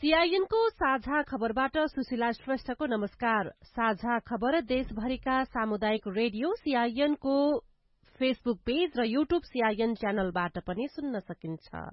सीआईएनको साझा खबरबाट सुशीला श्रेष्ठको नमस्कार। साझा खबर देशभरिका सामुदायिक रेडियो सीआईएनको फेसबुक पेज र युट्युब सीआईएन च्यानलबाट पनि सुन्न सकिन्छ।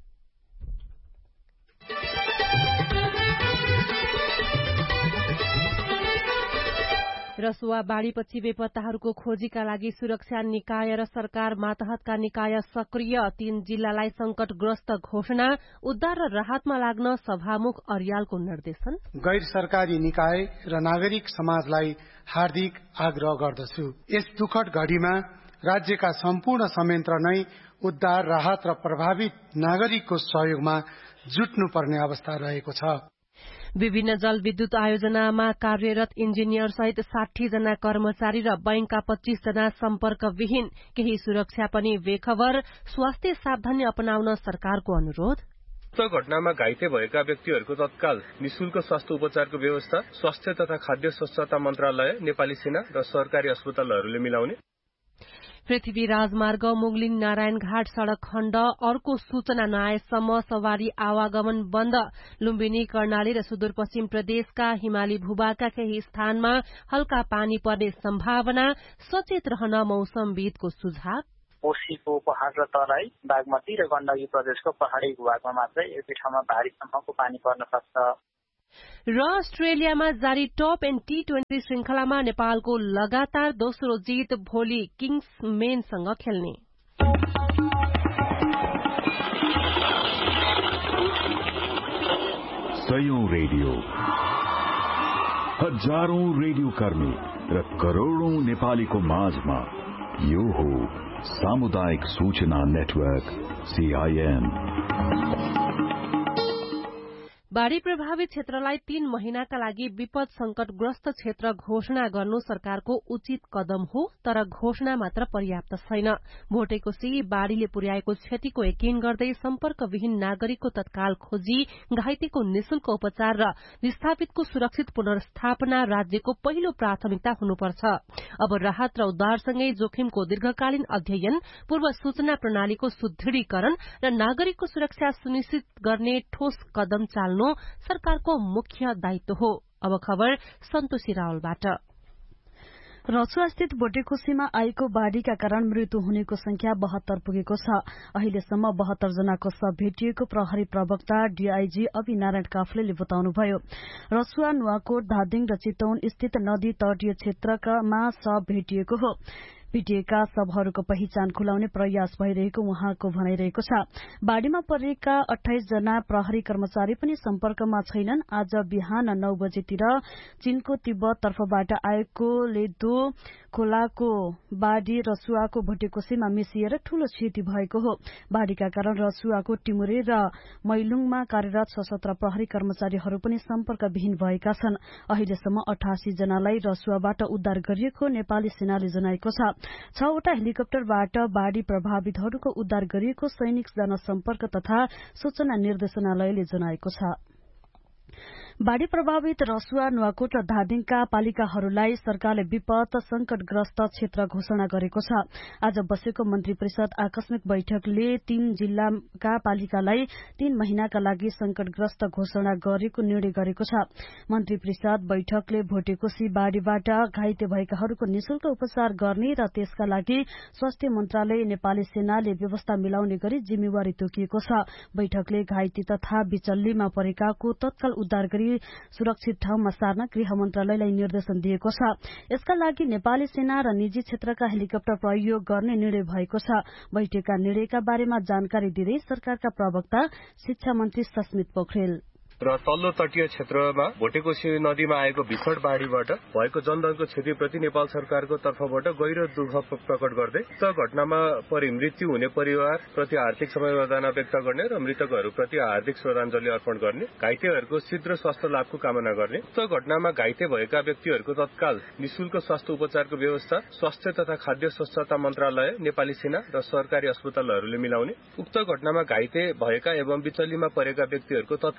रसुवा बाढ़ीपछि बेपत्ताहरूको खोजीका लागि सुरक्षा निकाय र सरकार मातहतका निकाय सक्रिय। 3 जिल्लालाई संकटग्रस्त घोषणा। उद्धार र राहतमा लाग्न सभामुख अर्यालको निर्देशन। गैर सरकारी निकाय र नागरिक समाजलाई हार्दिक आग्रह गर्दछु, यस दुखद घडीमा राज्यका सम्पूर्ण संयन्त्र नै उद्धार, राहत र प्रभावित नागरिकको सहयोगमा जुट्नुपर्ने अवस्था रहेको छ। विभिन्न जलविद्युत आयोजनामा कार्यरत इन्जिनियर सहित 60 जना कर्मचारी र बैंकका 25 जना सम्पर्कविहीन। केही सुरक्षा पनि बेखबर। स्वास्थ्य सावधानी अपनाउन सरकारको अनुरोध। उक्त घटनामा घाइते भएका व्यक्तिहरूको तत्काल निशुल्क स्वास्थ्य उपचारको व्यवस्था स्वास्थ्य तथा खाद्य स्वच्छता मन्त्रालय, नेपाली सेना र सरकारी अस्पतालहरूले मिलाउने। पृथ्वी राजमार्ग मुगलिन नारायणघाट सड़क खण्ड अर्को सूचना नआएसम्म सवारी आवागमन बन्द। लुम्बिनी, कर्णाली र सुदूरपश्चिम प्रदेशका हिमाली भूभागका केही स्थानमा हल्का पानी पर्ने सम्भावना। सचेत रहन मौसमविदको सुझाव। कोशीको पहाड़ र तराई, बागमती र गण्डकी प्रदेशको पहाड़ी भूभागमा मात्रै एक ठाउँमा भारीसम्मको पानी पर्न सक्छ। र अस्ट्रेलियामा जारी टप एन्ड टी20 श्रृंखलामा नेपालको लगातार दोस्रो जित। भोलि किङ्समेनसँग खेल्ने। सयौं रेडियो, हजारौं रेडियो कर्मी र करोड़ौं नेपालीको माझमा यो हो सामुदायिक सूचना नेटवर्क सीआईएन। बाढ़ी प्रभावित क्षेत्रलाई 3 महिनाका लागि विपद संकटग्रस्त क्षेत्र घोषणा गर्नु सरकारको उचित कदम हो, तर घोषणा मात्र पर्याप्त छैन। भोटेकोशी बाढ़ीले पुर्याएको क्षतिको यकिन गर्दै सम्पर्कविहीन नागरिकको तत्काल खोजी, घाइतेको निशुल्क उपचार र विस्थापितको सुरक्षित पुनर्स्थापना राज्यको पहिलो प्राथमिकता हुनुपर्छ। अब राहत र उद्धारसँगै जोखिमको दीर्घकालीन अध्ययन, पूर्व सूचना प्रणालीको सुदृढीकरण र नागरिकको सुरक्षा सुनिश्चित गर्ने ठोस कदम चाल्नु सरकारको मुख्य दायित्व हो। अब खबर सन्तोषी रावलबाट। रसुवास्थित भोटेकोशीमा आएको बाढ़ीका कारण मृत्यु हुनेको संख्या 72 पुगेको छ। अहिलेसम्म 72 जनाको शव भेटिएको प्रहरी प्रवक्ता डीआईजी अभि नारायण काफ्लेले बताउनुभयो। रसुवा, नुवाकोट, धादिङ र चितवन स्थित नदी तटीय क्षेत्रमा शव भेटिएको हो। भेटिएका शवहरूको पहिचान खुलाउने प्रयास भइरहेको उहाँको भनाइरहेको छ। बाढ़ीमा परेका 28 जना प्रहरी कर्मचारी पनि सम्पर्कमा छैनन्। आज बिहान 9 बजेतिर चीनको तिब्बत तर्फबाट आएको लेदो खोलाको बाढ़ी रसुवाको भोटेकोशीमा मिसिएर ठूलो क्षति भएको हो। बाढ़ीका कारण रसुवाको टिमुरे र मैलुङमा कार्यरत सशस्त्र प्रहरी कर्मचारीहरू पनि सम्पर्कविहीन भएका छन्। अहिलेसम्म 88 जनालाई रसुवाबाट उद्धार गरिएको नेपाली सेनाले जनाएको छ। 6 वटा हेलिकप्टरबाट बाढ़ी प्रभावितहरूको उद्धार गरिएको सैनिक जनसम्पर्क तथा सूचना निर्देशनालयले जनाएको छ। बाढ़ी प्रभावित रसुवा, नुवाकोट र धादिङका पालिकाहरूलाई सरकारले विपद संकटग्रस्त क्षेत्र घोषणा गरेको छ। आज बसेको मन्त्री परिषद आकस्मिक बैठकले 3 जिल्लाका पालिकालाई 3 महिनाका लागि संकटग्रस्त घोषणा गरेको निर्णय गरेको छ। मन्त्री परिषद बैठकले भोटेकोशी बाढ़ीबाट घाइते भएकाहरूको निशुल्क उपचार गर्ने र त्यसका लागि स्वास्थ्य मन्त्रालय, नेपाली सेनाले व्यवस्था मिलाउने गरी जिम्मेवारी तोकिएको छ। बैठकले घाइते तथा बिचल्लीमा परेकाको तत्काल उद्धार गरी सुरक्षित ठाउँमा सार्न गृह मन्त्रालयलाई निर्देशन दिएको छ। यसका लागि नेपाली सेना र निजी क्षेत्रका हेलिकप्टर प्रयोग गर्ने निर्णय भएको छ। बैठकका निर्णयका बारेमा जानकारी दिँदै सरकारका प्रवक्ता शिक्षा मन्त्री सस्मित पोखरेल र तल्लो तटीय क्षेत्रमा भोटेकोशी नदीमा आएको भीषण बाढ़ीबाट भएको जनधनको क्षतिप्रति नेपाल सरकारको तर्फबाट गहिरो दुःख प्रकट गर्दै उक्त घटनामा मृत्यु हुने परिवार प्रति हार्दिक समवेदना व्यक्त गर्ने र मृतकहरूप्रति हार्दिक श्रद्धाञ्जली अर्पण गर्ने, घाइतेहरूको शीघ्र स्वास्थ्य लाभको कामना गर्ने। उक्त घटनामा घाइते भएका व्यक्तिहरूको तत्काल निशुल्क स्वास्थ्य उपचारको व्यवस्था स्वास्थ्य तथा खाद्य स्वच्छता मन्त्रालय, नेपाली सेना र सरकारी अस्पतालहरूले मिलाउने। उक्त घटनामा घाइते भएका एवं बिचल्लीमा परेका व्यक्तिहरूको तत्काल उद्धार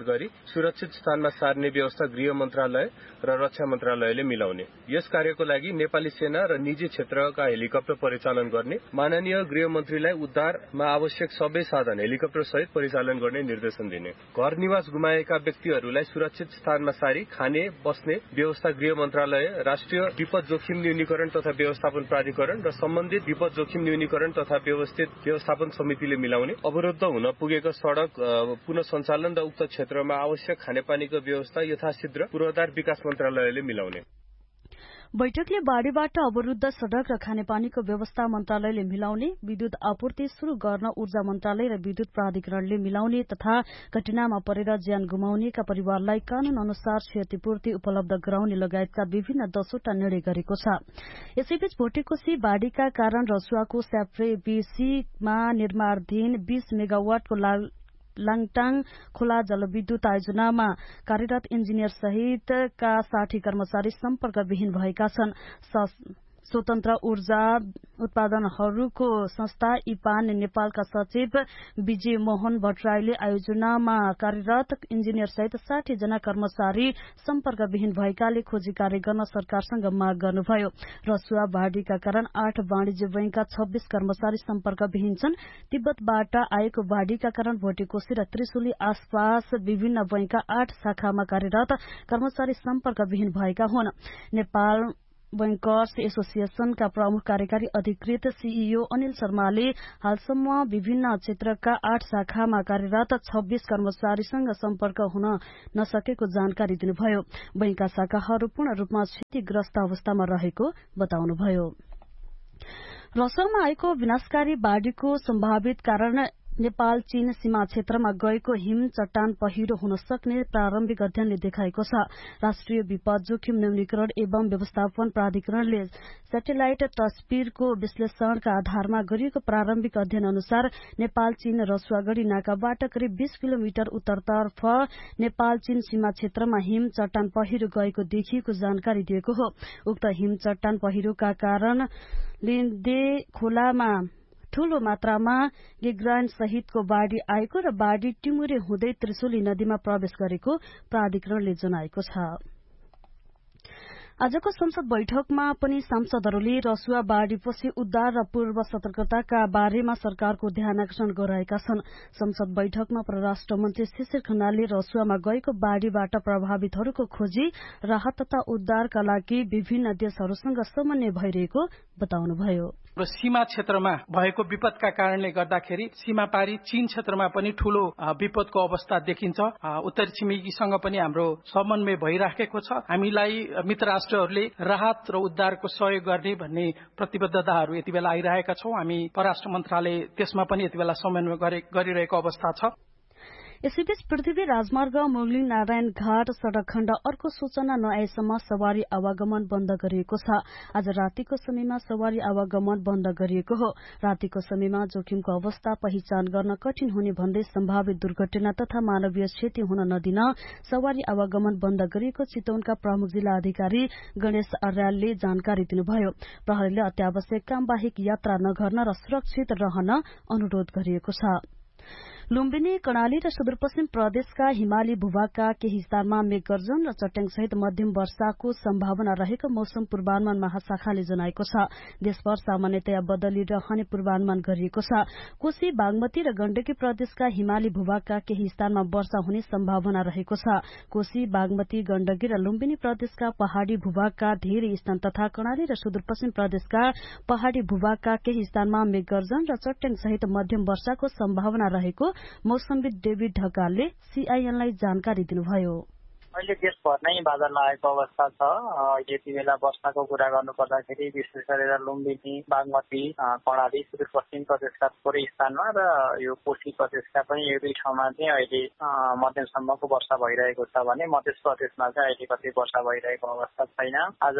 गरी सुरक्षित स्थानमा सार्ने व्यवस्था गृह मन्त्रालय र रक्षा मन्त्रालयले मिलाउने। यस कार्यको लागि नेपाली सेना र निजी क्षेत्रका हेलिकप्टर परिचालन गर्ने, माननीय गृहमन्त्रीलाई उद्धारमा आवश्यक सबै साधन हेलिकप्टर सहित परिचालन गर्ने निर्देशन दिने। घर निवास गुमाएका व्यक्तिहरूलाई सुरक्षित स्थानमा सारी खाने बस्ने व्यवस्था गृह मन्त्रालय, राष्ट्रिय विपद जोखिम न्यूनीकरण तथा व्यवस्थापन प्राधिकरण र सम्बन्धित विपद जोखिम न्यूनीकरण तथा व्यवस्थित व्यवस्थापन समितिले मिलाउने। अवरुद्ध हुन पुगेको सड़क पुनः सञ्चालन र उक्त क्षेत्रमा आवश्यक खानेपानीको व्यवस्था यथाशीघ्र पूर्वाधार विकास मन्त्रालयले मिलाउने। बैठकले बाढ़ीबाट अवरुद्ध सड़क र खानेपानीको व्यवस्था मन्त्रालयले मिलाउने, विद्युत आपूर्ति शुरू गर्न ऊर्जा मन्त्रालय र विद्युत प्राधिकरणले मिलाउने तथा घटनामा परेर ज्यान गुमाउनेका परिवारलाई कानून अनुसार क्षतिपूर्ति उपलब्ध गराउने लगायतका विभिन्न 10वटा निर्णय गरेको छ। यसैबीच भोटेकोशी बाढ़ीका कारण रसुवाको स्याप्रेबीसीमा निर्माणाधीन 20 मेगावाटको लाङटाङ खोला जलविद्युत आयोजनामा कार्यरत इन्जिनियर सहितका 60 कर्मचारी सम्पर्कविहीन भएका छन्। स्वतन्त्र ऊर्जा उत्पादनहरूको संस्था इपान नेपालका सचिव विजय मोहन भट्टराईले आयोजनामा कार्यरत इन्जिनियर सहित 60 जना कर्मचारी सम्पर्कविहीन भएकाले खोजी कार्य गर्न सरकारसँग माग गर्नुभयो। रसुवा बाढ़ीका कारण 8 वाणिज्य बैंकका 26 कर्मचारी सम्पर्कविहीन छन्। तिब्बतबाट आएको बाढ़ीका कारण भोटेकोशी र त्रिशुली आसपास विभिन्न बैंकका 8 शाखामा कार्यरत कर्मचारी सम्पर्कविहीन भएका हुन्। नेपाल बैंकर्स एसोसिएशनका प्रमुख कार्यकारी अधिकृत सीईओ अनिल शर्माले हालसम्म विभिन्न क्षेत्रका 8 शाखामा कार्यरत 26 कर्मचारीसँग सम्पर्क हुन नसकेको जानकारी दिनुभयो। बैंकका शाखाहरू पूर्ण रूपमा क्षतिग्रस्त अवस्थामा रहेको बताउनुभयो। रसुवामा आएको विनाशकारी बाढ़ीको सम्भावित कारण नेपाल चीन सीमा क्षेत्रमा गएको हिम चट्टान पहिरो हुन सक्ने प्रारम्भिक अध्ययनले देखाएको छ। राष्ट्रिय विपद जोखिम न्यूनीकरण एवं व्यवस्थापन प्राधिकरणले सेटेलाइट तस्बिरको विश्लेषणका आधारमा गरिएको प्रारम्भिक अध्ययन अनुसार नेपाल चीन रसुवागढ़ी नाकाबाट करिब 20 किलोमिटर उत्तरतर्फ नेपाल चीन सीमा क्षेत्रमा हिम चट्टान पहिरो गएको देखिएको जानकारी दिएको हो। उक्त हिम चट्टान पहिरोका कारण लिन्दे खोलामा ठूलो मात्रामा गिग्रान सहितको बाढ़ी आएको र बाढ़ी टिमुरे हुँदै त्रिशुली नदीमा प्रवेश गरेको प्राधिकरणले जनाएको छ। आजको संसद बैठकमा पनि सांसदहरूले रसुवा बाढ़ीपछि उद्धार र पूर्व सतर्कताका बारेमा सरकारको ध्यानाकर्षण गराएका छन्। संसद बैठकमा परराष्ट्र मन्त्री शिशिर खनालले रसुवामा गएको बाढ़ीबाट प्रभावितहरूको खोजी, राहत तथा उद्धारका लागि विभिन्न देशहरूसँग समन्वय भइरहेको बताउनुभयो। सीमा क्षेत्रमा भएको विपदका कारणले गर्दाखेरि सीमापारी चीन क्षेत्रमा पनि ठूलो विपदको अवस्था देखिन्छ। उत्तरी छिमेकीसँग पनि हाम्रो समन्वय भइराखेको छ। हामीलाई मित्र राष्ट्रहरूले राहत र उद्धारको सहयोग गर्ने भन्ने प्रतिबद्धताहरू यति बेला आइरहेका छौं। हामी परराष्ट्र मन्त्रालय त्यसमा पनि यति बेला समन्वय गरिरहेको अवस्था छ। यसैबीच पृथ्वी राजमार्ग मुगलिङ नारायण घाट सड़क खण्ड अर्को सूचना नआएसम्म सवारी आवागमन बन्द गरिएको छ। आज रातिको समयमा सवारी आवागमन बन्द गरिएको हो। रातिको समयमा जोखिमको अवस्था पहिचान गर्न कठिन हुने भन्दै सम्भावित दुर्घटना तथा मानवीय क्षति हुन नदिन सवारी आवागमन बन्द गरिएको चितवनका प्रमुख जिल्ला अधिकारी गणेश अर्यालले जानकारी दिनुभयो। प्रहरीले अत्यावश्यक काम बाहेक यात्रा नगर्न र सुरक्षित रहन अनुरोध गरिएको छ। लुम्बिनी, कर्णाली र सुदूरपश्चिम प्रदेशका हिमाली भूभागका केही स्थानमा मेघगर्जन र चट्याङ सहित मध्यम वर्षाको सम्भावना रहेको मौसम पूर्वानुमान महाशाखाले जनाएको छ। देशभर सामान्यतया बदली रहने पूर्वानुमान गरिएको छ। कोशी, बागमती र गण्डकी प्रदेशका हिमाली भूभागका केही स्थानमा वर्षा हुने सम्भावना रहेको छ। कोशी, बागमती, गण्डकी र लुम्बिनी प्रदेशका पहाड़ी भूभागका धेरै स्थान तथा कर्णाली र सुदूरपश्चिम प्रदेशका पहाड़ी भूभागका केही स्थानमा मेघगर्जन र चट्याङ सहित मध्यम वर्षाको सम्भावना रहेको मौसमविद डेभिड ढकालले सीआईएनलाई जानकारी दिनुभयो। अहिले देशभर नै बादल लागेको अवस्था छ। यति बेला वर्षाको कुरा गर्नु पर्दाखेरि विशेष गरेर लुम्बिनी, बागमती, कर्णाली, सुदूरपश्चिम प्रदेशका थोरै स्थानमा र यो कोशी प्रदेशका पनि एक दुई ठाउँमा चाहिँ अहिले मध्यमसम्मको वर्षा भइरहेको छ भने मध्य प्रदेशमा चाहिँ अहिले कतै वर्षा भइरहेको अवस्था छैन। आज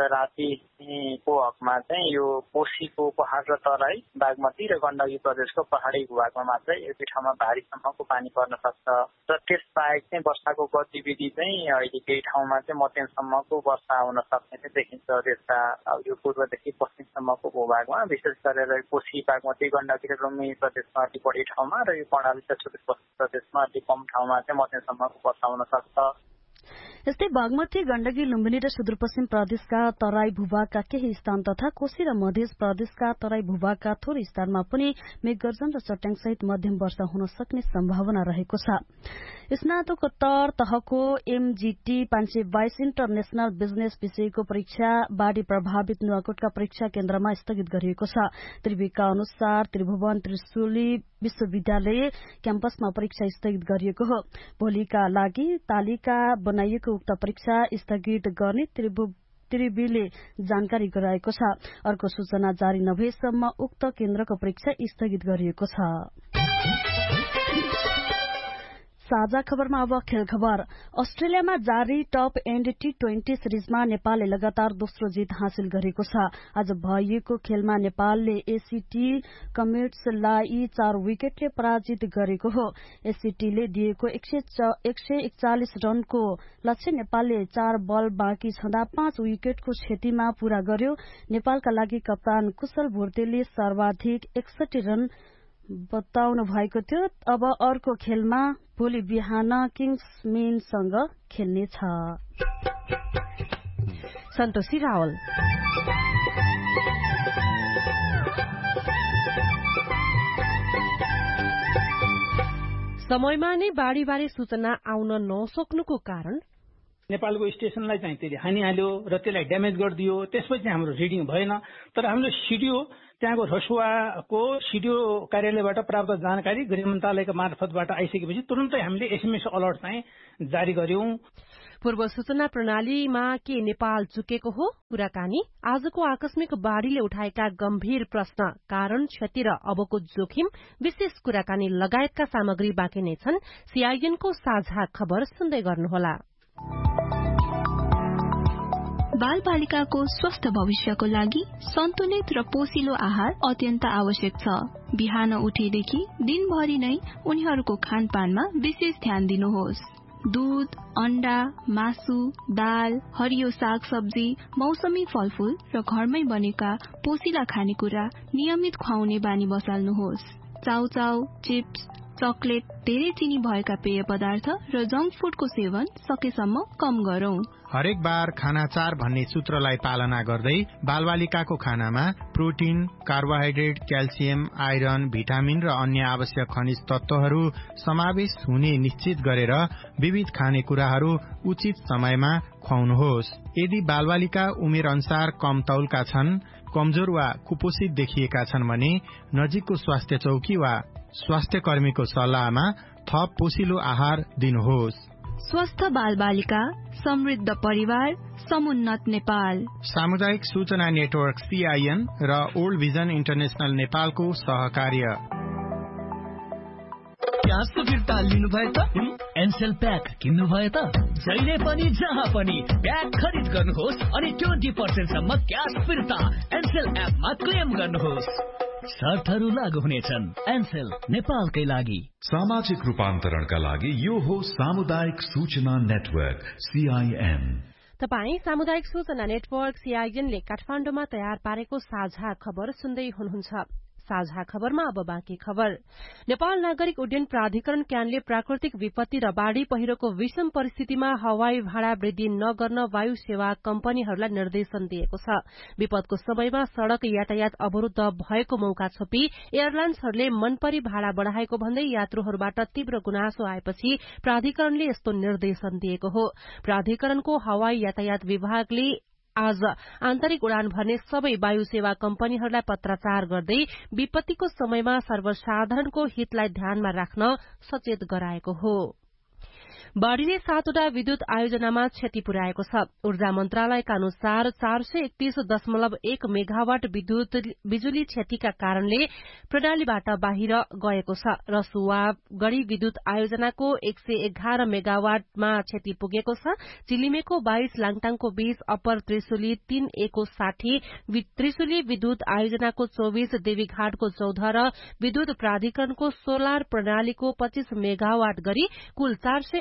रातिको हकमा चाहिँ यो कोशीको पहाड र तराई, बागमती र गण्डकी प्रदेशको पहाडी भूभागमा मात्रै एक दुई ठाउँमा भारीसम्मको पानी पर्न सक्छ र त्यस बाहेक चाहिँ वर्षाको गतिविधि चाहिँ अहिले केही ठाउँमा चाहिँ मध्यमसम्मको वर्षा हुन सक्ने चाहिँ देखिन्छ। त्यसका यो पूर्वदेखि पश्चिमसम्मको भूभागमा विशेष गरेर कोशी बागमती गण्डकी र लुम्बिनी प्रदेशमा अलिक बढी ठाउँमा र यो कर्णाली र सुदूरपश्चिम प्रदेशमा अलिक कम ठाउँमा चाहिँ मध्यमसम्मको वर्षा हुन सक्छ। यस्तै बागमती गण्डकी लुम्बिनी र सुदूरपश्चिम प्रदेशका तराई भूभागका केही स्थान तथा कोशी र मध्य प्रदेशका तराई भूभागका थोरै स्थानमा पनि मेघगर्जन र चट्याङसहित मध्यम वर्षा हुन सक्ने सम्भावना रहेको छ। स्नातकोत्तर तहको MGT 522 इन्टरनेशनल बिजनेस विषयको परीक्षा बाढ़ी प्रभावित नुवाकोटका परीक्षा केन्द्रमा स्थगित गरिएको छ। त्रिविका अनुसार त्रिभुवन त्रिशुली विश्वविद्यालय क्याम्पसमा परीक्षा स्थगित गरिएको हो। भोलिका लागि तालिका बनाइएको उक्त परीक्षा स्थगित गर्ने त्रिविले जानकारी गराएको छ। अर्को सूचना जारी नभएसम्म उक्त केन्द्रको परीक्षा स्थगित गरिएको छ। साझा खबरमा अब खेल खबर। अस्ट्रेलियामा जारी टप एन्ड T20 सिरिजमा नेपालले लगातार दोस्रो जित हासिल गरेको छ। आज भइएको खेलमा नेपालले ACT कमेट्सलाई 4 विकेटले पराजित गरेको हो। ACTले दिएको 141 रनको लक्ष्य नेपालले 4 बल बाँकी छँदा 5 विकेटको क्षतिमा पूरा गर्यो। नेपालका लागि कप्तान कुशल भुर्तेले सर्वाधिक 61 रन बताउनु भएको थियो। अब अर्को खेलमा भोलि बिहान किङ्समेनसँग खेल्नेछ। सन्तोषी रावल। समयमा नै बाढ़ीबारे सूचना आउन नसक्नुको कारण नेपालको स्टेशनलाई चाहिँ त्यसले हानिहाल्यो र त्यसलाई ड्यामेज गरिदियो। त्यसपछि हाम्रो रिडिङ भएन। तर हाम्रो सिडिओ त्यहाँको रसुवाको सिडिओ कार्यालयबाट प्राप्त जानकारी गृह मन्त्रालयका मार्फतबाट आइसकेपछि तुरन्तै हामीले SMS अलर्ट चाहिँ जारी गर्यौं। पूर्व सूचना प्रणालीमा के नेपाल चुकेको हो? कुराकानी। आजको आकस्मिक बाढ़ीले उठाएका गम्भीर प्रश्न, कारण, क्षति र अबको जोखिम, विशेष कुराकानी लगायतका सामग्री बाँकी नै छन्। CIN को साझा खबर सुन्दै गर्नुहोला। बाल बालिकाको स्वस्थ भविष्यको लागि सन्तुलित र पोषिलो आहार अत्यन्त आवश्यक छ। बिहान उठेदेखि दिनभरि नै उनीहरूको खानपानमा विशेष ध्यान दिनुहोस्। दूध, अण्डा, मासु, दाल, हरियो साग सब्जी, मौसमी फलफूल र घरमै बनेका पोषिला खानेकुरा नियमित खुवाउने बानी बसाल्नुहोस्। चाउचाउ, चिप्स, चकलेट, धेरै चिनी भएका पेय पदार्थ र जंक फूडको सेवन सकेसम्म कम गरौं। हरेक बार खाना 4 भन्ने सूत्रलाई पालना गर्दै बालबालिकाको खानामा protein, carbohydrate, calcium, iron, vitamin र अन्य आवश्यक खनिज तत्वहरू समावेश हुने निश्चित गरेर विविध खानेकुराहरू उचित समयमा खुवाउनुहोस्। यदि बालबालिका उमेर अनुसार कम तौलका छन्, कमजोर वा कुपोषित देखिएका छन् भने नजिकको स्वास्थ्य चौकी वा स्वास्थ्य कर्मीको सल्लाहमा थप पोषिलो आहार दिनुहोस्। स्वस्थ बाल बालिका, समृद्ध परिवार, समुन्नत नेपाल। सामुदायिक सूचना नेटवर्क CIN र ओल्ड भिजन इन्टरनेशनल नेपालको सहकार्य। प्याजको फिर्ता लिनु भयो त? एनसेल प्याक किन्नु भयो त? जहिले पनि जहाँ पनि प्याक खरिद गर्नुहोस् अनि 20% सम्म क्याश फिर्ता एनसेल एपमा क्लेम गर्नुहोस्। शर्तहरू लागू हुनेछन्। एनसेल नेपालकै लागि। सामाजिक रूपान्तरणका लागि यो हो सामुदायिक सूचना नेटवर्क CIN। तपाई सामुदायिक सूचना नेटवर्क CIN ले काठमाडौँमा तयार पारेको साझा खबर सुन्दै हुनुहुन्छ। साझा खबरमा अब बाँकी खबर। नेपाल नागरिक उड्डयन प्राधिकरण क्यानले प्राकृतिक विपत्ति र बाढ़ी पहिरोको विषम परिस्थितिमा हवाई भाडा वृद्धि नगर्न वायु सेवा कम्पनीहरूलाई निर्देशन दिएको छ। विपदको समयमा सड़क यातायात अवरूद्ध भएको मौका छोपी एयरलाइन्सहरूले मनपरी भाडा बढ़ाएको भन्दै यात्रुहरूबाट तीव्र गुनासो आएपछि प्राधिकरणले यस्तो निर्देशन दिएको हो। प्राधिकरणको हवाई यातायात विभागले आज आन्तरिक उडान भर्ने सबै वायु सेवा कम्पनीहरूलाई पत्राचार गर्दै विपत्तिको समयमा सर्वसाधारणको हितलाई ध्यानमा राख्न सचेत गराएको हो। बाढ़ीले 7वटा विद्युत आयोजनामा क्षति पुर्याएको छ। ऊर्जा मन्त्रालयका अनुसार 431.1 मेगावाट बिजुली क्षतिका कारणले प्रणालीबाट बाहिर गएको छ। रसुवा गढ़ी विद्युत आयोजनाको 111 मेगावाटमा क्षति पुगेको छ। चिलिमेको 22, लाङटाङको 20, अप्पर त्रिशुली 3A को 60, त्रिशुली विद्युत आयोजनाको 24, देवीघाटको 14 र विद्युत प्राधिकरणको सोलर प्रणालीको 25 मेगावाट गरी कुल 431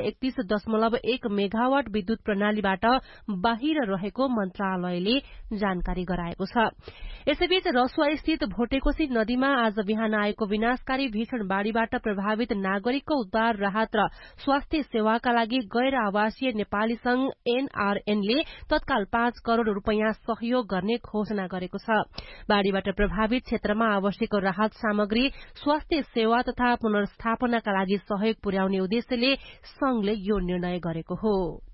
31.1 मेगावाट विद्युत प्रणालीबाट बाहिर रहेको मन्त्रालयले जानकारी गराएको छ। यसैबीच रसुवा स्थित भोटेकोशी नदीमा आज बिहान आएको विनाशकारी भीषण बाढ़ीबाट प्रभावित नागरिकको उद्धार, राहत र स्वास्थ्य सेवाका लागि गैर आवासीय नेपाली संघ एनआरएनले तत्काल 5 करोड़ रूपियाँ सहयोग गर्ने घोषणा गरेको छ। बाढ़ीबाट प्रभावित क्षेत्रमा आवश्यक राहत सामग्री, स्वास्थ्य सेवा तथा पुनर्स्थापनाका लागि सहयोग पुर्याउने उद्देश्यले संघले यो निर्णय गरेको हो।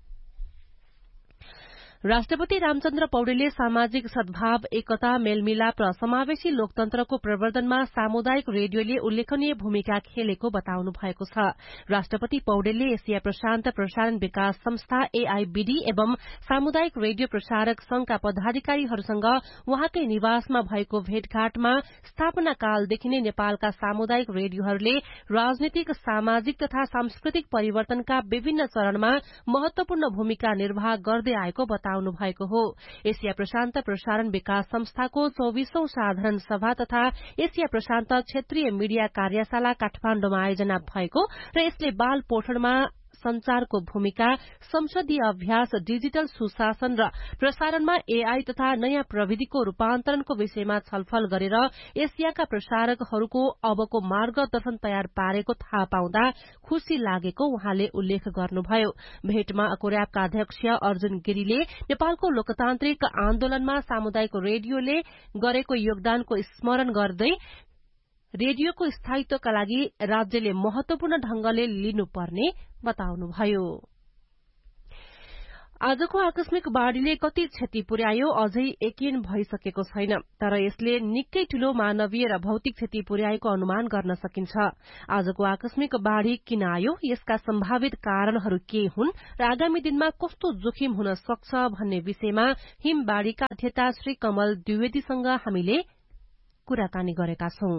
राष्ट्रपति रामचन्द्र पौडेलले सामाजिक सद्भाव, एकता, मेलमिलाप र समावेशी लोकतन्त्रको प्रवर्धनमा सामुदायिक रेडियोले उल्लेखनीय भूमिका खेलेको बताउनु भएको छ। राष्ट्रपति पौडेलले एशिया प्रशान्त प्रसारण विकास संस्था एआईबीडी एवं सामुदायिक रेडियो प्रसारक संघका पदाधिकारीहरूसँग उहाँकै निवासमा भएको भेटघाटमा स्थापना कालदेखि नै नेपालका सामुदायिक रेडियोहरूले राजनीतिक, सामाजिक तथा सांस्कृतिक परिवर्तनका विभिन्न चरणमा महत्वपूर्ण भूमिका निर्वाह गर्दै आएको बताउनु भएको हो। एशिया प्रशान्त प्रसारण विकास संस्थाको 24औं साधारण सभा तथा एशिया प्रशान्त क्षेत्रीय मीडिया कार्यशाला काठमाण्डुमा आयोजना भएको र यसले बाल पोषणमा संचारको भूमिका, संसदीय अभ्यास, डिजिटल सुशासन र प्रसारणमा एआई तथा नयाँ प्रविधिको रूपान्तरणको विषयमा छलफल गरेर एशियाका प्रसारकहरूको अबको मार्गदर्शन तयार पारेको थाहा पाउँदा खुशी लागेको उहाँले उल्लेख गर्नुभयो। भेटमा अकोर्यापका अध्यक्ष अर्जुन गिरीले नेपालको लोकतान्त्रिक आन्दोलनमा सामुदायिक रेडियोले गरेको योगदानको स्मरण गर्दै रेडियोको स्थायित्वका लागि राज्यले महत्वपूर्ण ढंगले लिनुपर्ने बताउनुभयो। आजको आकस्मिक बाढ़ीले कति क्षति पुर्यायो अझै यकिन भइसकेको छैन, तर यसले निकै ठूलो मानवीय र भौतिक क्षति पुर्याएको अनुमान गर्न सकिन्छ। आजको आकस्मिक बाढ़ी किन आयो, यसका सम्भावित कारणहरू के हुन् र आगामी दिनमा कस्तो जोखिम हुन सक्छ भन्ने विषयमा हिम बाढ़ीका अध्येता श्री कमल द्विवेदीसँग हामीले कुराकानी गरेका छौं।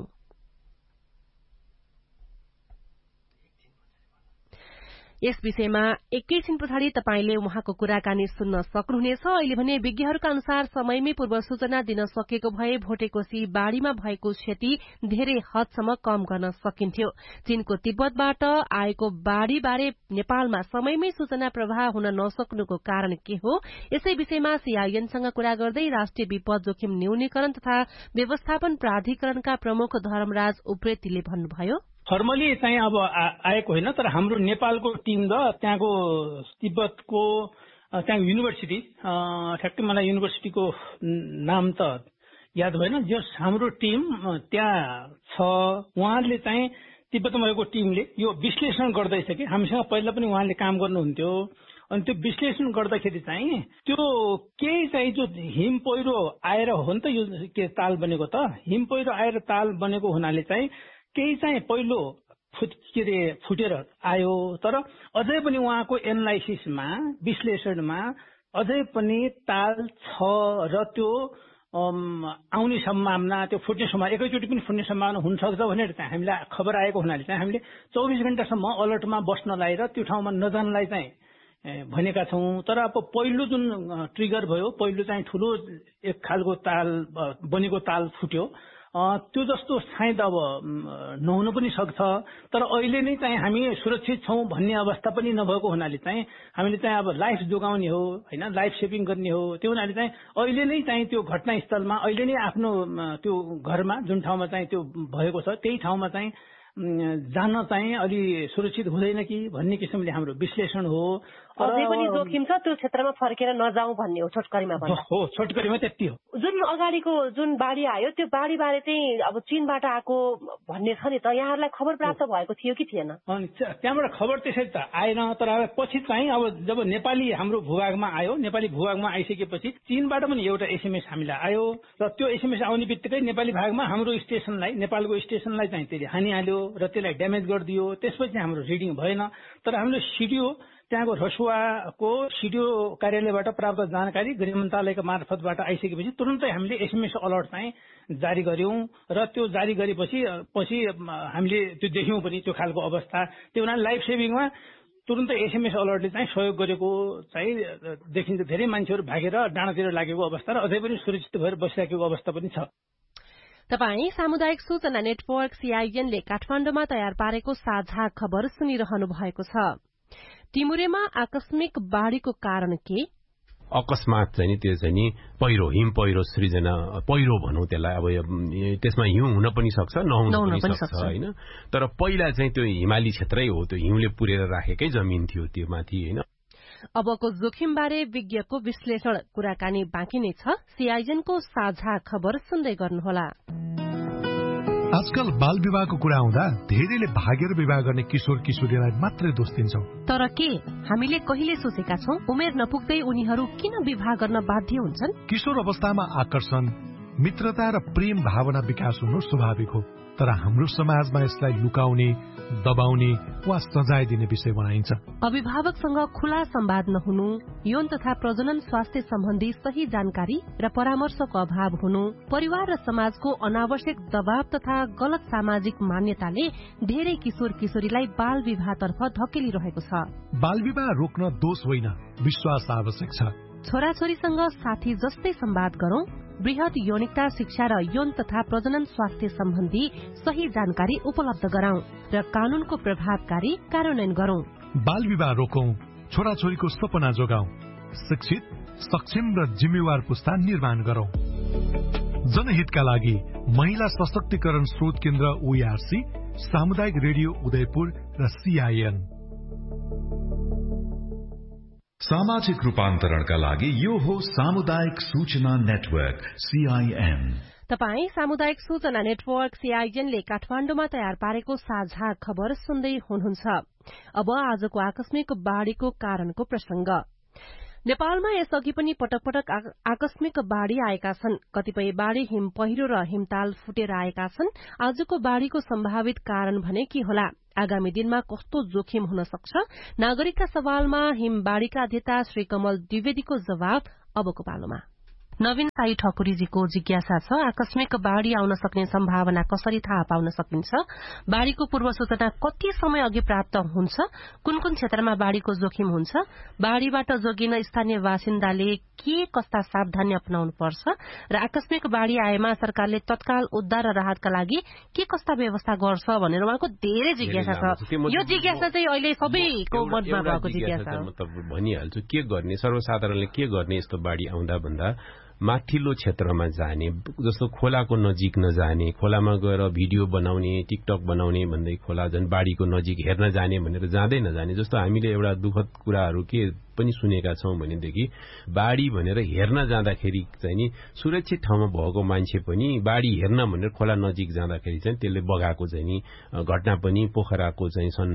यस विषयमा एकैछिन पछाडि तपाईले उहाँको कुराकानी सुन्न सक्नुहुनेछ। अहिले भने विज्ञहरूका अनुसार समयमै पूर्व सूचना दिन सकेको भए भोटेकोशी बाढ़ीमा भएको क्षति धेरै हदसम्म कम गर्न सकिन्थ्यो। चीनको तिब्बतबाट आएको बाढ़ी बारे नेपालमा समयमै सूचना प्रवाह हुन नसक्नुको कारण के हो, यसै विषयमा सीआईएनसँग कुरा गर्दै राष्ट्रिय विपद जोखिम न्यूनीकरण तथा व्यवस्थापन प्राधिकरणका प्रमुख धर्मराज उप्रेतीले भन्नुभयो, फर्मली चाहिँ अब आएको होइन, तर हाम्रो नेपालको टिम र त्यहाँको तिब्बतको त्यहाँ युनिभर्सिटी, ठ्याक्कै मलाई युनिभर्सिटीको नाम त याद भएन, जस हाम्रो टिम त्यहाँ छ। उहाँले चाहिँ तिब्बतमा भएको टिमले यो विश्लेषण गर्दैछ कि हामीसँग पहिला पनि उहाँले काम गर्नुहुन्थ्यो, अनि त्यो विश्लेषण गर्दाखेरि चाहिँ त्यो केही चाहिँ जो हिम पहिरो आएर हो नि त यो के ताल बनेको त, हिम पहिरो आएर ताल बनेको हुनाले चाहिँ केही चाहिँ पहिलो फुटेर आयो, तर अझै पनि उहाँको एनालाइसिसमा, विश्लेषणमा अझै पनि ताल छ र त्यो आउने सम्भावना, त्यो फुट्ने सम्भावना, एकैचोटि पनि फुट्ने सम्भावना हुन सक्छ भनेर चाहिँ हामीलाई खबर आएको हुनाले चाहिँ हामीले 24 घण्टासम्म अलर्टमा बस्नलाई र त्यो ठाउँमा नजानलाई चाहिँ भनेका छौं। तर अब पहिलो जुन ट्रिगर भयो, पहिलो चाहिँ ठूलो एक खालको ताल बनेको ताल फुट्यो, त्यो जस्तो सायद अब नहुन पनि सक्छ, तर अहिले नै चाहिँ हामी सुरक्षित छौं भन्ने अवस्था पनि नभएको हुनाले चाहिँ हामीले चाहिँ अब लाइफ जोगाउने हो हैन, लाइफ सेभिङ गर्ने हो। त्यो हुनाले चाहिँ अहिले नै चाहिँ त्यो घटनास्थलमा, अहिले नै आफ्नो त्यो घरमा जुन ठाउँमा चाहिँ त्यो भएको छ त्यही ठाउँमा चाहिँ जान चाहिँ अलि सुरक्षित हुँदैन कि भन्ने किसिमले हाम्रो विश्लेषण हो। अझै पनि जोखिम छ, त्यो क्षेत्रमा फर्केर नजाउँ भन्ने हो छोटकरीमा भन्दा। हो, छोटकरीमा त्यति हो। जुन अगाडिको जुन बाढ़ी आयो त्यो बाढ़ी बारे चाहिँ अब चीनबाट आएको भन्ने छ नि त, यहाँहरूलाई खबर प्राप्त भएको थियो कि थिएन? अनि त्यहाँबाट खबर त्यसरी त आएन, तर पछि चाहिँ अब जब नेपाली हाम्रो भूभागमा आयो, नेपाली भूभागमा आइसकेपछि चीनबाट पनि एउटा एसएमएस हामीलाई आयो र त्यो एसएमएस आउने बित्तिकै नेपाली भागमा हाम्रो स्टेशनलाई, नेपालको स्टेशनलाई चाहिँ त्यसले हानिहाल्यो र त्यसलाई ड्यामेज गरिदियो। त्यसपछि हाम्रो रिडिङ भएन, तर हामीले सिडिओ त्यहाँको रसुवाको सिडिओ कार्यालयबाट प्राप्त जानकारी गृह मन्त्रालयको मार्फतबाट आइसकेपछि तुरन्तै हामीले एसएमएस अलर्ट चाहिँ जारी गर्यौं र त्यो जारी गरेपछि हामीले त्यो देख्यौं पनि त्यो खालको अवस्था। त्यो हुनाले लाइफ सेभिङमा तुरन्तै एसएमएस अलर्टले चाहिँ सहयोग गरेको चाहिँ देखिन्छ। धेरै मान्छेहरू भागेर डाँडातिर लागेको अवस्था र अझै पनि सुरक्षित भएर बसिरहेको अवस्था पनि छ। तपाई सामुदायिक सूचना नेटवर्क सीआईएनले काठमाडौँमा तयार पारेको साझा खबर सुनिरहनु भएको छ। टिमुरेमा आकस्मिक बाढ़ीको कारण के? अकस्मात चाहिँ नि त्यो चाहिँ नि पहिरो हिम पहिरो सृजना पहिरो भनौं त्यसलाई अब त्यसमा हिउँ हुन पनि सक्छ नहुन पनि सक्छ हैन तर पहिला चाहिँ त्यो हिमाली क्षेत्रै हो त्यो हिउँले पुरेर राखेकै जमिन थियो त्यो माथि हैन अबको जोखिमबारे विज्ञको विश्लेषण कुराकानी बाँकी नै छ सीआईएनको साझा खबर सुन्दै गर्नुहोला आजकल बाल विवाहको कुरा आउँदा धेरैले भागेर विवाह गर्ने किशोर किशोरीलाई मात्रै दोष दिन्छौं तर के हामीले कहिले सोचेका छौं उमेर नपुग्दै उनीहरू किन विवाह गर्न बाध्य हुन्छन् किशोर अवस्थामा आकर्षण मित्रता र प्रेम भावना विकास हुनु स्वाभाविक हो तर हाम्रो समाजमा यसलाई लुकाउने दबाउने वा सजाय दिने विषय बनाइन्छ अभिभावकसँग खुला संवाद नहुनु यौन तथा प्रजनन स्वास्थ्य सम्बन्धी सही जानकारी र परामर्शको अभाव हुनु परिवार र समाजको अनावश्यक दबाव तथा गलत सामाजिक मान्यताले धेरै किशोर किशोरीलाई बाल विवाहतर्फ धकेलिरहेको छ बाल विवाह रोक्न दोष होइन विश्वास आवश्यक छ छोराछोरीसँग साथी जस्तै संवाद गरौं बृहत यौनिकता शिक्षा र यौन तथा प्रजनन स्वास्थ्य सम्बन्धी सही जानकारी उपलब्ध गराउँ र कानूनको प्रभावकारी कार्यान्वयन गरौं बाल विवाह रोकौं छोराछोरीको सपना जोगाउँ शिक्षित सक्षम र जिम्मेवार पुस्ता निर्माण गरौं जनहितका लागि महिला सशक्तिकरण स्रोत केन्द्र ओआरसी सामुदायिक रेडियो उदयपुर र सीआईएन सामाजिक रूपान्तरणका लागि यो हो सामुदायिक सूचना नेटवर्क सीआईएन तपाई सामुदायिक सूचना नेटवर्क सीआईएनले काठमाडौँमा तयार पारेको साझा खबर सुन्दै हुनुहुन्छ अब आजको आकस्मिक बाढ़ीको कारणको प्रसंग नेपालमा यसअघि पनि पटक पटक आकस्मिक बाढ़ी आएका छन् कतिपय बाढ़ी हिम पहिरो र हिमताल फुटेर आएका छन् आजको बाढ़ीको सम्भावित कारण भने के होला आगामी दिनमा कस्तो जोखिम हुन सक्छ नागरिकका सवालमा हिम बाढ़ीका अध्येता श्री कमल द्विवेदीको जवाब अबको पालोमा नवीन साई ठकुरीजीको जिज्ञासा छ आकस्मिक बाढ़ी आउन सक्ने सम्भावना कसरी थाहा पाउन सकिन्छ बाढ़ीको पूर्व सूचना कति समय अघि प्राप्त हुन्छ कुन कुन क्षेत्रमा बाढ़ीको जोखिम हुन्छ बाढ़ीबाट जोगिन स्थानीय बासिन्दाले के कस्ता सावधानी अपनाउनु पर्छ र आकस्मिक बाढ़ी आएमा सरकारले तत्काल उद्धार र राहतका लागि के कस्ता व्यवस्था गर्छ भनेर उहाँको धेरै जिज्ञासा छ यो जिज्ञासा चाहिँ अहिले सबैको मनमा भएको जिज्ञासा हो म भनिहाल्छु के गर्ने सर्वसाधारणले के गर्ने यस्तो बाढ़ी आउँदा भन्दा माथिल्लो क्षेत्रमा जाने जस्तो खोलाको नजिक नजाने खोलामा गएर भिडियो बनाउने टिकटक बनाउने भन्दै खोला झन् बाढ़ीको नजिक हेर्न जाने भनेर जाँदै नजाने जस्तो हामीले एउटा दुःखद कुराहरू के पनि सुनेका छौं भनेदेखि बाढ़ी भनेर हेर्न जाँदाखेरि चाहिँ नि सुरक्षित ठाउँमा भएको मान्छे पनि बाढ़ी हेर्न भनेर खोला नजिक जाँदाखेरि चाहिँ त्यसले बगाएको चाहिँ नि घटना पनि पोखराको चाहिँ सन्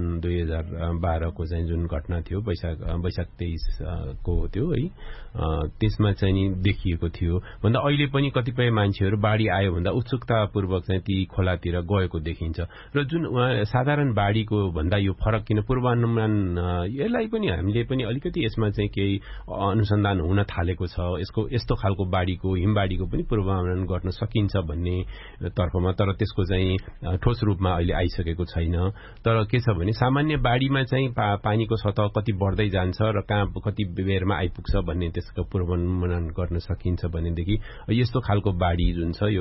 2012 को चाहिँ जुन घटना थियो वैशाख 23 को थियो है त्यसमा चाहिँ नि देखिएको थियो भन्दा अहिले पनि कतिपय मान्छेहरू बाढ़ी आयो भन्दा उत्सुकतापूर्वक चाहिँ ती खोलातिर गएको देखिन्छ र जुन साधारण बाढ़ीको भन्दा यो फरक किन पूर्वानुमान यसलाई पनि हामीले पनि अलिकति यसमा चाहिँ केही अनुसन्धान हुन थालेको छ यस्तो खालको बाढ़ीको हिमबाढ़ीको पनि पूर्वानुमान गर्न सकिन्छ भन्ने तर्फमा तर त्यसको चाहिँ ठोस रूपमा अहिले आइसकेको छैन तर के छ भने सामान्य बाढ़ीमा चाहिँ पानीको सतह कति बढ्दै जान्छ र कहाँ कति बेरमा आइपुग्छ भन्ने त्यसको पूर्वानुमान गर्न सकिन्छ भनेदेखि यस्तो खालको बाढ़ी जुन छ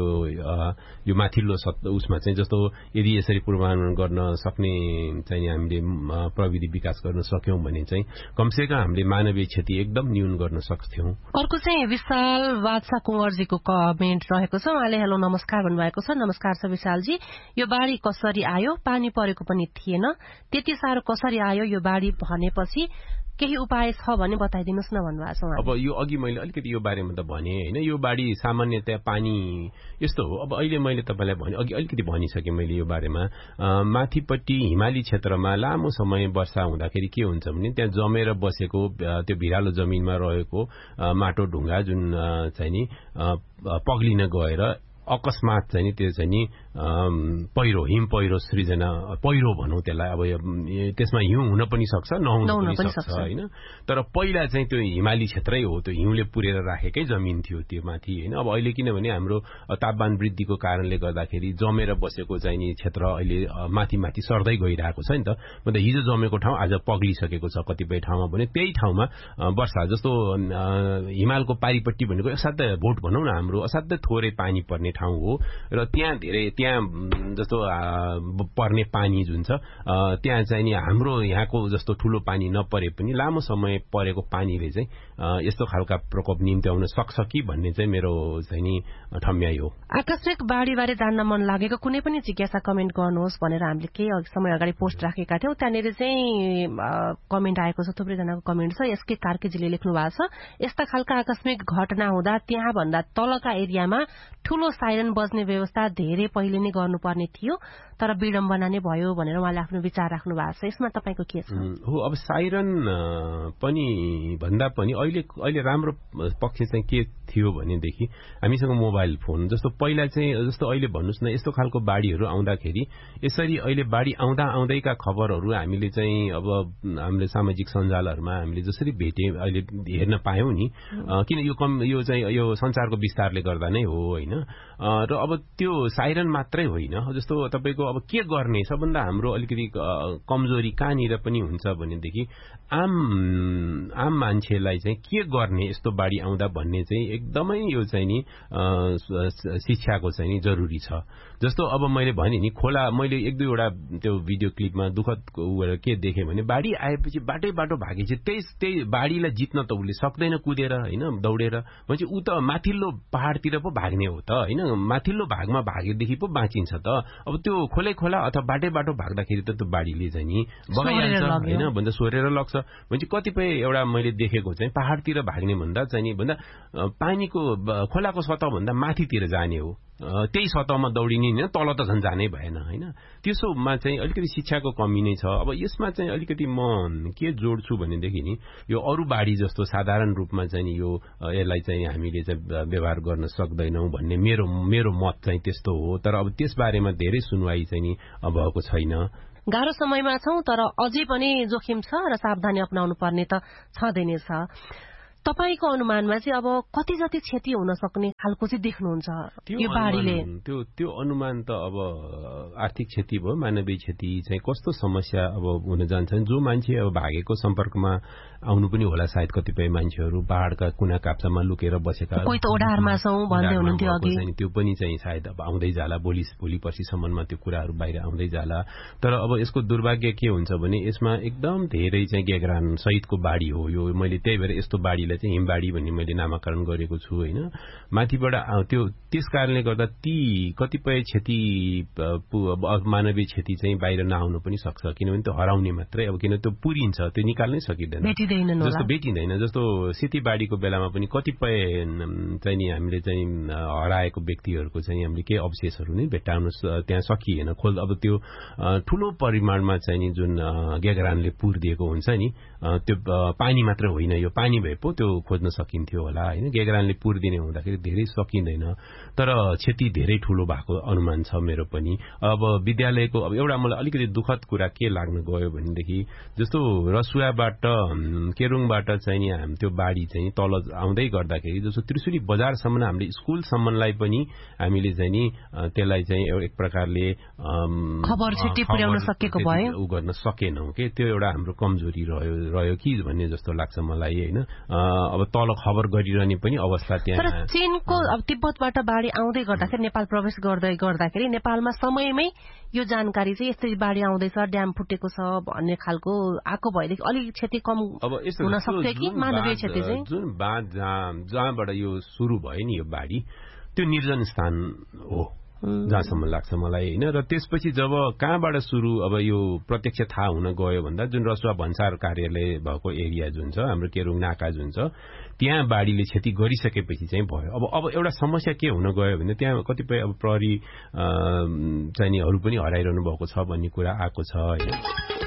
यो माथिल्लो उसमा चाहिँ जस्तो यदि यसरी पूर्वानुमान गर्न सक्ने चाहिँ हामीले प्रविधि विकास गर्न सक्यौं भने चाहिँ कमसेकम हामीले मानवीय क्षति एकदम न्यून गर्न सक्थ्यौं अर्को चाहिँ विशाल बादशाह कुंवरजीको कमेन्ट रहेको छ उहाँले हेलो नमस्कार भन्नुभएको छ नमस्कार छ विशालजी यो बाढ़ी कसरी आयो पानी परेको पनि थिएन त्यति साह्रो कसरी आयो यो बाढ़ी भनेपछि केही उपाय छ भने बताइदिनुस् न भन्नुभएको छ अब यो अघि मैले अलिकति यो बारेमा त भने हैन यो बाढ़ी सामान्यतया पानी यस्तो हो अब अहिले मैले तपाईलाई भने अघि अलिकति भनिसके मैले यो बारेमा माथिपट्टि हिमाली क्षेत्रमा लामो समय वर्षा हुँदाखेरि के हुन्छ भने त्यहाँ जमेर बसेको त्यो भिरालो जमिनमा रहेको माटो ढुङ्गा जुन चाहिँ नि पग्लिन गएर अकस्मात चाहिँ नि त्यो चाहिँ नि पहिरो हिम पहिरो सृजना पहिरो भनौं त्यसलाई अब त्यसमा हिउँ हुन पनि सक्छ नहुन पनि सक्छ हैन तर पहिला चाहिँ त्यो हिमाली क्षेत्रै हो त्यो हिउँले पुरेर राखेकै जमिन थियो त्यो माथि हैन अब अहिले किनभने हाम्रो तापमान वृद्धिको कारणले गर्दाखेरि जमेर बसेको चाहिँ नि क्षेत्र अहिले माथि माथि सर्दै गइरहेको छ नि त मतलब हिजो जमेको ठाउँ आज पग्लिसकेको छ कतिपय ठाउँमा भने त्यही ठाउँमा वर्षा जस्तो हिमालको पारिपट्टि भनेको असाध्यै भोट भनौं न हाम्रो असाध्यै थोरै पानी पर्ने ठाउँ हो र त्यहाँ त्यहाँ जस्तो पर्ने पानी जुन छ त्यहाँ चाहिँ नि हाम्रो यहाँको जस्तो ठूलो पानी नपरे पनि लामो समय परेको पानीले चाहिँ यस्तो खालका प्रकोप निम्त्याउन सक्छ कि भन्ने चाहिँ मेरो चाहिँ नि ठम्याइ हो। आकस्मिक बाढीबारे जान्न मन लागेको कुनै पनि जिज्ञासा कमेन्ट गर्नुहोस् भनेर हामीले केही समय अगाडि पोस्ट राखेका थियौं। त्यहाँनिर चाहिँ कमेन्ट आएको छ, थुप्रै जनाको कमेन्ट छ। यसकै कार्कीजीले लेख्नु भएको छ, यस्ता खालका आकस्मिक घटना हुँदा त्यहाँ भन्दा तलका एरियामा ठूलो साइरन बज्ने व्यवस्था धेरै पहिले नै गर्नुपर्ने थियो, तर विडम्बना नै भयो भनेर उहाँले आफ्नो विचार राख्नु भएको छ। यसमा तपाईको के छ? हो, अब साइरन पनि भन्दा पनि अहिले राम्रो पक्ष चाहिँ के थियो भनेदेखि हामीसँग मोबाइल फोन जस्तो पहिला चाहिँ जस्तो अहिले भन्नुस् न यस्तो खालको बाढीहरू आउँदाखेरि यसरी अहिले बाढी आउँदैका खबरहरू हामीले चाहिँ अब हामीले सामाजिक सञ्जालहरूमा हामीले जसरी भेटे अहिले हेर्न पायौं नि, किन यो चाहिँ यो संसारको विस्तारले गर्दा नै हो हैन। र अब त्यो साइरन मात्रै होइन, जस्तो तपाईको अब के गर्ने सबभन्दा हाम्रो अलिकति कमजोरी कहाँनिर पनि हुन्छ भनेदेखि आम मान्छेलाई चाहिँ के गर्ने यस्तो बाढी आउँदा भन्ने चाहिँ एकदमै यो चाहिँ नि शिक्षाको चाहिँ नि जरुरी छ। जस्तो अब मैले भने नि खोला, मैले एक दुईवटा त्यो भिडियो क्लिपमा दुःखद के देखेँ भने बाढी आएपछि बाटो भागेपछि त्यही बाढीलाई जित्न त उसले सक्दैन कुदेर हैन दौडेर, भनेपछि ऊ त माथिल्लो पहाडतिर पो भाग्ने हो त हैन, माथिल्लो भागमा भागेदेखि पो बाँचिन्छ त। अब त्यो खोला अथवा बाटो भाग्दाखेरि त त्यो बाढीले चाहिँ नि बगाइहाल्छ हैन, भन्दा सोरेर लग्छ। भनेपछि कतिपय एउटा मैले देखेको चाहिँ पहाडतिर भाग्ने भन्दा चाहिँ नि भन्दा पानीको खोलाको सतह भन्दा माथितिर जाने हो, त्यही सतहमा दौडिने हैन, तल त झन् जानै भएन हैन। त्यसोमा चाहिँ अलिकति शिक्षाको कमी नै छ। अब यसमा चाहिँ अलिकति म के जोड्छु भनेदेखि नि यो अरू बाढी जस्तो साधारण रूपमा चाहिँ नि यो यसलाई चाहिँ हामीले चाहिँ व्यवहार गर्न सक्दैनौं भन्ने मेरो मत चाहिँ त्यस्तो हो। तर अब त्यस बारेमा धेरै सुनवाई चाहिँ नि भएको छैन। गाह्रो समयमा छौं, तर अझै पनि जोखिम छ र सावधानी अपनाउनु पर्ने त छँदै नै छ। तपाईको अनुमानमा चाहिँ अब कति जति क्षति हुन सक्ने खालको चाहिँ देख्नुहुन्छ यो बाढीले? त्यो अनुमान त अब आर्थिक क्षति भयो, मानवीय क्षति चाहिँ कस्तो समस्या अब हुन जान्छ। जो मान्छे अब भागेको सम्पर्कमा आउनु पनि होला सायद कतिपय मान्छेहरू पहाडका कुना काप्चामा लुकेर बसेका, कोही त ओडारमा छौं भन्दै हुनुहुन्थ्यो अघि, त्यो पनि चाहिँ सायद अब आउँदै जाला, भोलि पर्सिसम्ममा त्यो कुराहरू बाहिर आउँदै जाला। तर अब यसको दुर्भाग्य के हुन्छ भने यसमा एकदम धेरै चाहिँ गेगरान सहितको बाढी हो यो। मैले त्यही भएर यस्तो बाढीलाई चाहिँ हिमबाढी भन्ने मैले नामाकरण गरेको छु हैन। माथिबाट त्यो त्यस कारणले गर्दा ती कतिपय क्षति मानवीय क्षति चाहिँ बाहिर नआउनु पनि सक्छ, किनभने त्यो हराउने मात्रै, अब किन त्यो पुरिन्छ, त्यो निकाल्नै सकिँदैन, जस्तो भेटिँदैन। जस्तो सेतीबाढीको बेलामा पनि कतिपय चाहिँ नि हामीले चाहिँ हराएको व्यक्तिहरूको चाहिँ हामीले केही अवशेषहरू नै भेट्टाउन त्यहाँ सकिएन। अब त्यो ठूलो परिमाणमा चाहिँ नि जुन गेगरानले पुरिदिएको हुन्छ नि, त्यो पानी मात्र होइन, यो पानी भए पो त्यो खोज्न सकिन्थ्यो होला हैन। गेगरानले पुरिदिने हुँदाखेरि धेरै सकिँदैन, तर क्षति धेरै ठूलो भएको अनुमान छ मेरो पनि। अब विद्यालयको अब एउटा मलाई अलिकति दुःखद कुरा के लाग्न गयो भनेदेखि जस्तो रसुवाबाट केरुङबाट चाहिँ नि हामी त्यो बाढी चाहिँ तल आउँदै गर्दाखेरि जस्तो त्रिशुली बजारसम्म हामीले स्कुलसम्मलाई पनि हामीले चाहिँ नि त्यसलाई चाहिँ एक प्रकारले खबर छिट्टै पुर्याउन सकेको भए उ गर्न सकेनौं के, त्यो एउटा हाम्रो कमजोरी रह्यो कि भन्ने जस्तो लाग्छ मलाई हैन। अब तल खबर गरिरहने पनि अवस्था त्यहाँ। तर चीनको अब तिब्बतबाट बाढी आउँदै गर्दाखेरि नेपाल प्रवेश गर्दाखेरि नेपालमा समयमै यो जानकारी चाहिँ यस्तै बाढी आउँदैछ, ड्याम फुटेको छ भन्ने खालको आएको भएदेखि अलिक क्षति कम हुन सक्थ्यो कि मानवीय क्षति चाहिँ? जुन बाँध जहाँबाट यो सुरु भयो नि यो बाढी, त्यो निर्जन स्थान हो जहाँसम्म लाग्छ मलाई हैन। र त्यसपछि जब कहाँबाट सुरु अब यो प्रत्यक्ष थाहा हुन गयो भन्दा जुन रसुवा भन्सार कार्यालय भएको एरिया जुन छ हाम्रो केरुङ नाका जुन छ त्यहाँ बाढीले क्षति गरिसकेपछि चाहिँ भयो। अब एउटा समस्या के हुन गयो भने त्यहाँ कतिपय अब प्रहरी चाहिँ निहरू पनि हराइरहनु भएको छ भन्ने कुरा आएको छ हैन।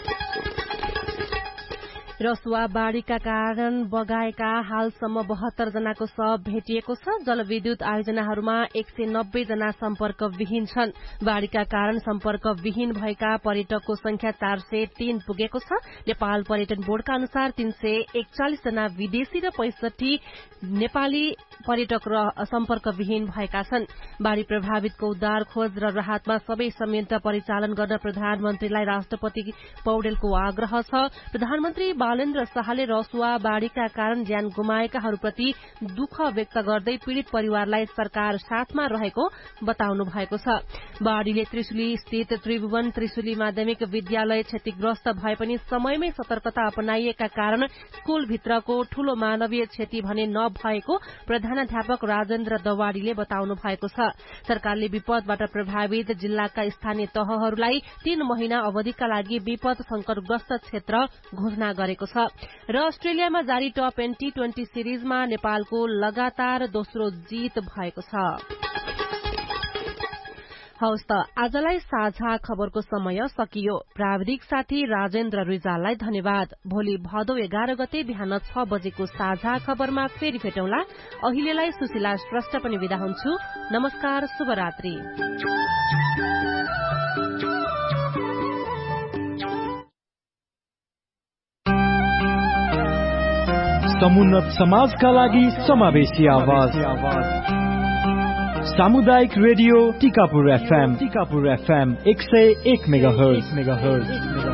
रसुवा बाढीका कारण बगाएका हालसम्म 72 जनाको शव भेटिएको छ। जलविद्युत आयोजनाहरूमा 190 जना सम्पर्क विहीन छन्। बाढीका कारण सम्पर्क विहीन भएका पर्यटकको संख्या 403 पुगेको छ। नेपाल पर्यटन बोर्डका अनुसार 341 जना विदेशी र 65 नेपाली पर्यटक सम्पर्क विहीन भएका छन्। बाढी प्रभावितको उद्धार खोज र राहतमा सबै संयन्त्र परिचालन गर्न प्रधानमन्त्रीलाई राष्ट्रपति पौडेलको आग्रह छ। प्रधानमन्त्री बालेन्द्र शाहले रसुवा बाढ़ीका कारण ज्यान गुमाएकाहरूप्रति दुःख व्यक्त गर्दै पीड़ित परिवारलाई सरकार साथमा रहेको बताउनु भएको छ। बाढ़ीले त्रिशुली स्थित त्रिभुवन त्रिशुली माध्यमिक विद्यालय क्षतिग्रस्त भए पनि समयमै सतर्कता अपनाइएका कारण स्कूलभित्रको ठूलो मानवीय क्षति भने नभएको प्रधानाध्यापक राजेन्द्र दवाडीले बताउनु भएको छ। सरकारले विपदबाट प्रभावित जिल्लाका स्थानीय तहहरूलाई 3 महिना अवधिका लागि विपद संकटग्रस्त क्षेत्र घोषणा गरेको छ। र अस्ट्रेलियामा जारी टप T20 सिरिजमा नेपालको लगातार दोस्रो जीत भएको छ। हवस् त आजलाई साझा खबरको समय सकियो। प्राविधिक साथी राजेन्द्र रिजाललाई धन्यवाद। भोलि भदौ 11 गते बिहान 6 बजेको साझा खबरमा फेरि भेटौँला। अहिलेलाई सुशीला श्रेष्ठ पनि विदा हुन्छु। नमस्कार, शुभरात्रि। समुन्नत समाजका लागि समावेशी आवाज सामुदायिक रेडियो टिकापुर FM 101 मेगाहर्ज।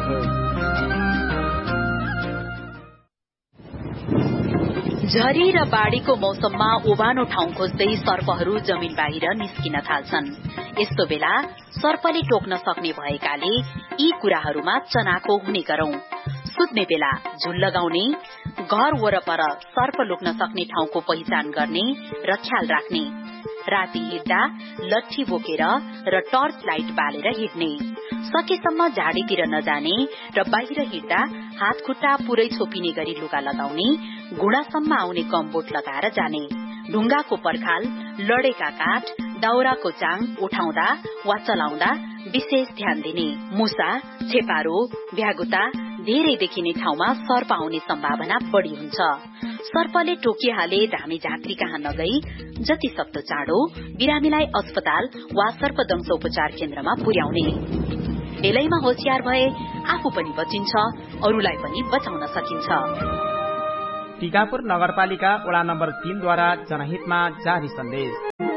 झरी र बाढ़ीको मौसममा ओभानो ठाउँ खोज्दै सर्पहरू जमिन बाहिर निस्किन थाल्छन्। यस्तो बेला सर्पले टोक्न सक्ने भएकाले यी कुराहरूमा चनाखो हुने गरौं। सुत्ने बेला झुल लगाउने, घर वरपर सर्प लुक्न सक्ने ठाउँको पहिचान गर्ने र ख्याल राख्ने, राति हिँड्दा लट्ठी बोकेर र टर्च लाइट बालेर हिँड्ने, सकेसम्म झाडीतिर नजाने र बाहिर हिँड्दा हात खुट्टा पुरै छोपिने गरी लुगा लगाउने, घुँडासम्म आउने कम्बोट लगाएर जाने, ढुङ्गाको पर्खाल, लडेका काठ, दाउराको चाङ उठाउँदा वा चलाउँदा विशेष ध्यान दिने, मुसा, छेपारो, भ्यागुता धेरै देखिने ठाउँमा सर्प आउने सम्भावना बढ़ी हुन्छ। सर्पले टोकिहाले धामी झाँक्री कहाँ नगई जति सक्दो चाँडो बिरामीलाई अस्पताल वा सर्पदंश उपचार केन्द्रमा पुर्याउने। बेलैमा होशियार भए आफू पनि बचिन्छ, अरूलाई पनि बचाउन सकिन्छ। टिकापुर नगरपालिका वडा नम्बर 3 द्वारा जनहितमा जारी सन्देश।